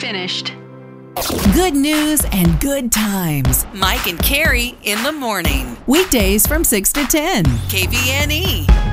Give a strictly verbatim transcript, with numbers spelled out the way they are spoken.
finished. Good news and good times. Mike and Carrie in the morning. Weekdays from six to ten. K V N E.